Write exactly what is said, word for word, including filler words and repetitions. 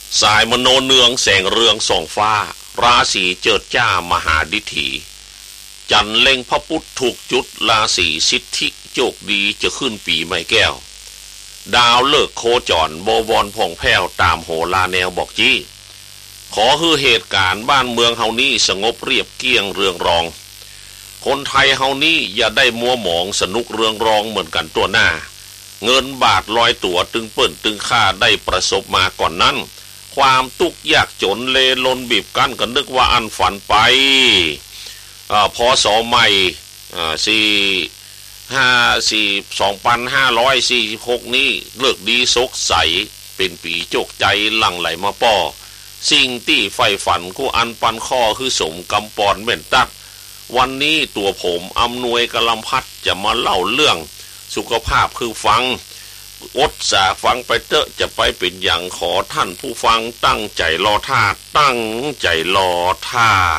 สายมโนเนืองแสงเรืองส่องฟ้าราศีเจิดจ้ามหาดิถีจันเล็งพระพุทธถูกจุดราศีสิทธิโจกดีจะขึ้นปีใหม่แก้วดาวเลิกโคจรบวรผ่องแผ้วตามโหราแนวบอกจี้ขอให้เหตุการณ์บ้านเมืองเฮานี้สงบเรียบเกียงเรืองรองคนไทยเฮานี้อย่าได้มัวหมองสนุกเรืองรองเหมือนกันตัวหน้าเงินบาทลอยตัวตึงเปิ่นตึงค่าได้ประสบมาก่อนนั้นความทุกข์ยากจนเลลนบีบกั้นกันนึกว่าอันฝันไปอ่าพศใหม่อ่าสี่ห้าสี่สองพันห้าร้อยสี่สิบหกนี้เลิกดีสกใสเป็นปีโจกใจหลั่งไหลมาป้อสิ่งที่ไฟฝันกูอันปันข้อคือสมกำปอนเม่นตักวันนี้ตัวผมอำนวยกลัมพัดจะมาเล่าเรื่องสุขภาพคือฟังอดสาฟังไปเตอะจะไปเป็นอย่างขอท่านผู้ฟังตั้งใจรอท่าตั้งใจรอท่า